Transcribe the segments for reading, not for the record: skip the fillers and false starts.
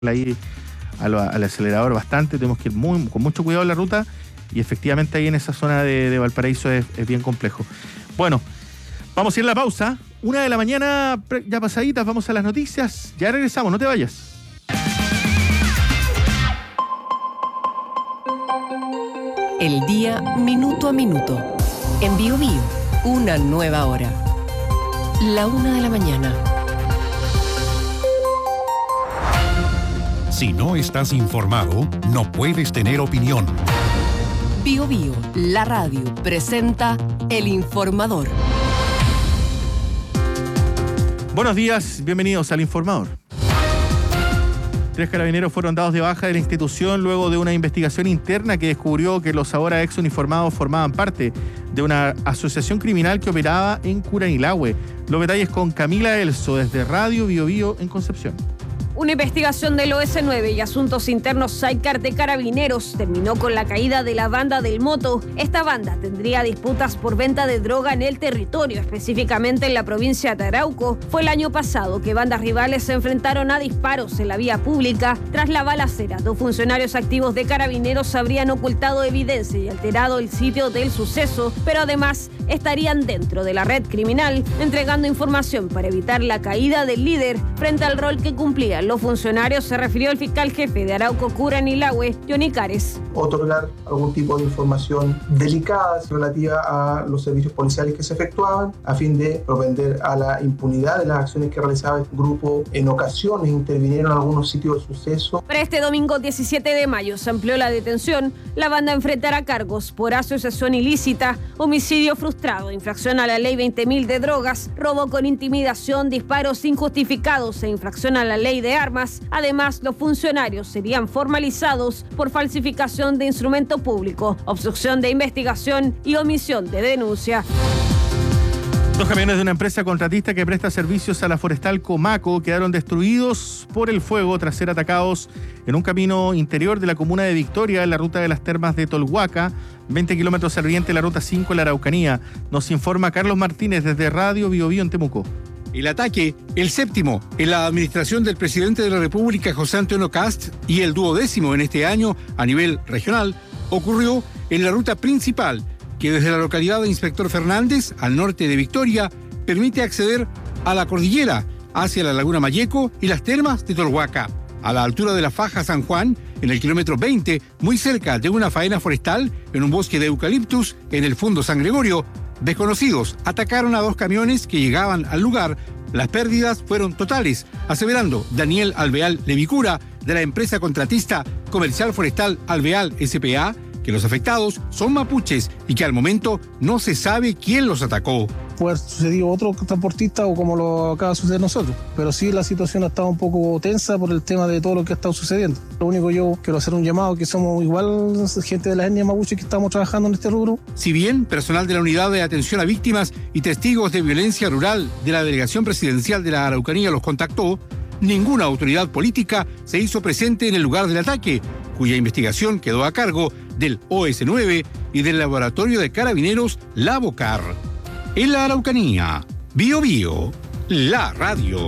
ahí al acelerador bastante, tenemos que ir con mucho cuidado en la ruta y efectivamente ahí en esa zona de Valparaíso es bien complejo. Bueno, vamos a ir a la pausa. 1:00 a.m, ya pasaditas, vamos a las noticias. Ya regresamos, no te vayas. El día minuto a minuto. En BioBio, una nueva hora. 1:00 a.m. Si no estás informado, no puedes tener opinión. BioBio, la radio, presenta El Informador. Buenos días, bienvenidos al Informador. 3 carabineros fueron dados de baja de la institución luego de una investigación interna que descubrió que los ahora ex uniformados formaban parte de una asociación criminal que operaba en Curanilahue. Los detalles con Camila Elso desde Radio BioBio en Concepción. Una investigación del OS9 y Asuntos Internos Sidecar de Carabineros terminó con la caída de la banda del Moto. Esta banda tendría disputas por venta de droga en el territorio, específicamente en la provincia de Arauco. Fue el año pasado que bandas rivales se enfrentaron a disparos en la vía pública. Tras la balacera, 2 funcionarios activos de Carabineros habrían ocultado evidencia y alterado el sitio del suceso, pero además estarían dentro de la red criminal, entregando información para evitar la caída del líder frente al rol que cumplían los funcionarios, se refirió el fiscal jefe de Arauco Curanilahue, Johnny Cares. Otorgar algún tipo de información delicada relativa a los servicios policiales que se efectuaban a fin de propender a la impunidad de las acciones que realizaba el grupo. En ocasiones intervinieron en algunos sitios de suceso. Para este domingo 17 de mayo se amplió la detención. La banda enfrentará cargos por asociación ilícita, homicidio frustrado, infracción a la ley 20.000 de drogas, robo con intimidación, disparos injustificados e infracción a la ley de armas. Además, los funcionarios serían formalizados por falsificación de instrumento público, obstrucción de investigación y omisión de denuncia. 2 camiones de una empresa contratista que presta servicios a la forestal Comaco quedaron destruidos por el fuego tras ser atacados en un camino interior de la comuna de Victoria, en la ruta de las termas de Tolhuaca, 20 kilómetros al oriente de la ruta 5 en la Araucanía. Nos informa Carlos Martínez desde Radio BioBio en Temuco. El ataque, el 7º en la administración del presidente de la República, José Antonio Kast, y el 12º en este año a nivel regional, ocurrió en la ruta principal, que desde la localidad de Inspector Fernández, al norte de Victoria, permite acceder a la cordillera, hacia la Laguna Mayeco y las termas de Tolhuaca. A la altura de la Faja San Juan, en el kilómetro 20, muy cerca de una faena forestal, en un bosque de eucaliptus, en el Fundo San Gregorio, desconocidos atacaron a 2 camiones que llegaban al lugar. Las pérdidas fueron totales, aseverando Daniel Alveal Levicura, de la empresa contratista Comercial Forestal Alveal S.p.A., que los afectados son mapuches y que al momento no se sabe quién los atacó. Puede haber sucedido otro transportista o como lo acaba de suceder nosotros, pero sí la situación ha estado un poco tensa por el tema de todo lo que ha estado sucediendo. Lo único yo quiero hacer un llamado, que somos igual gente de la etnia mapuche que estamos trabajando en este rubro. Si bien personal de la Unidad de Atención a Víctimas y Testigos de Violencia Rural de la Delegación Presidencial de la Araucanía los contactó, ninguna autoridad política se hizo presente en el lugar del ataque, cuya investigación quedó a cargo del OS9 y del Laboratorio de Carabineros Lavocar. En la Araucanía, BioBio, la radio.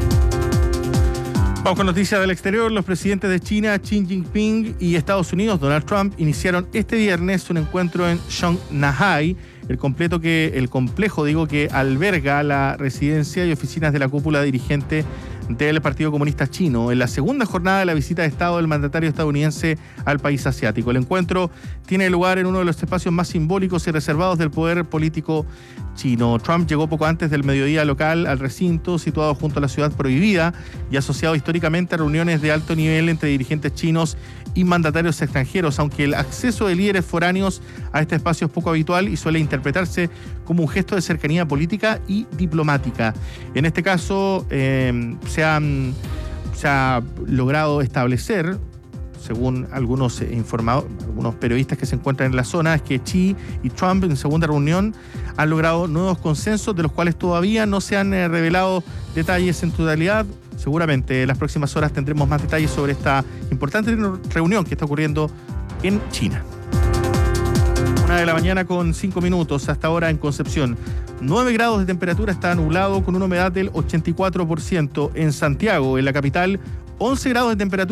Vamos con noticias del exterior. Los presidentes de China, Xi Jinping, y Estados Unidos, Donald Trump, iniciaron este viernes un encuentro en Shanghái, el complejo que alberga la residencia y oficinas de la cúpula dirigente del Partido Comunista Chino, en la segunda jornada de la visita de Estado del mandatario estadounidense al país asiático. El encuentro tiene lugar en uno de los espacios más simbólicos y reservados del poder político chino. Trump llegó poco antes del mediodía local al recinto, situado junto a la ciudad prohibida y asociado históricamente a reuniones de alto nivel entre dirigentes chinos y mandatarios extranjeros, aunque el acceso de líderes foráneos a este espacio es poco habitual y suele interpretarse como un gesto de cercanía política y diplomática. En este caso, se ha logrado establecer, según algunos periodistas que se encuentran en la zona, es que Xi y Trump en segunda reunión han logrado nuevos consensos, de los cuales todavía no se han revelado detalles en totalidad. Seguramente en las próximas horas tendremos más detalles sobre esta importante reunión que está ocurriendo en China. 1:00 con 5 minutos hasta ahora en Concepción. 9 grados de temperatura, está nublado con una humedad del 84%. En Santiago, en la capital, 11 grados de temperatura.